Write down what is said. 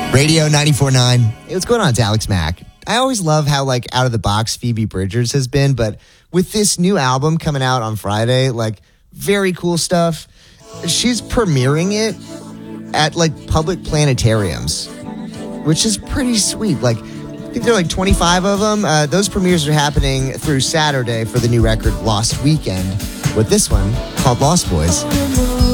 Radio 94.9. Hey, what's going on? It's Alex Mack. I always love how, like, out of the box Phoebe Bridgers has been, but with this new album coming out on Friday, like, very cool stuff. She's premiering it at, like, public planetariums, which is pretty sweet. Like, I think there are like 25 of them. Those premieres are happening through Saturday for the new record Lost Weekend, with this one called Lost Boys.